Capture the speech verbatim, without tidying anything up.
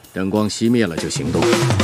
灯光熄灭了就行动。